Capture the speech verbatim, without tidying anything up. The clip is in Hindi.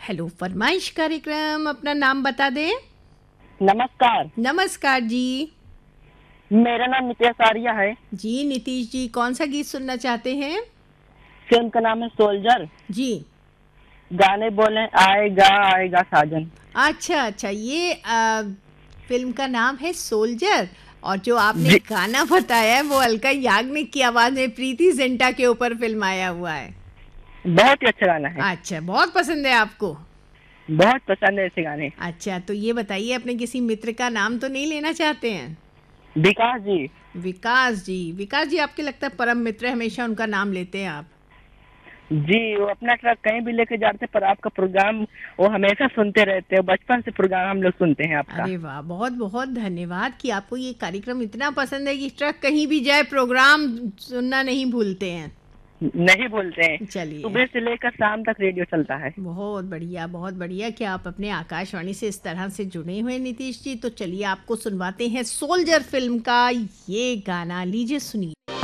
हेलो फरमाइश कार्यक्रम। अपना नाम बता दें। नमस्कार। नमस्कार जी। मेरा नाम नितेश आर्या है। जी नीतीश जी, कौन सा गीत सुनना चाहते हैं? फिल्म का नाम है सोल्जर। जी। गाने बोले आएगा आएगा साजन। अच्छा अच्छा, ये आ, फिल्म का नाम है सोल्जर, और जो आपने जी गाना बताया है वो अलका याग्निक की आवाज में प्रीति जिंटा के ऊपर फिल्म आया हुआ है। बहुत ही अच्छा गाना है। अच्छा, बहुत पसंद है आपको। बहुत पसंद है ऐसे गाने। अच्छा, तो ये बताइए, अपने किसी मित्र का नाम तो नहीं लेना चाहते हैं? विकास जी। विकास जी। विकास जी, आपके लगता है परम मित्र है, हमेशा उनका नाम लेते हैं आप। जी वो अपना ट्रक कहीं भी लेके जाते पर आपका प्रोग्राम वो हमेशा सुनते रहते हैं। बचपन से प्रोग्राम हम लोग सुनते हैं आपका। अरे वाह, बहुत बहुत धन्यवाद कि आपको ये कार्यक्रम इतना पसंद है कि ट्रक कहीं भी जाए प्रोग्राम सुनना नहीं भूलते हैं। नहीं भूलते हैं। चलिए, सुबह से लेकर शाम तक रेडियो चलता है। बहुत बढ़िया बहुत बढ़िया कि आप अपने आकाशवाणी से इस तरह से जुड़े हुए हैं नीतीश जी। तो चलिए आपको सुनवाते हैं सोल्जर फिल्म का ये गाना, लीजिए सुनिए।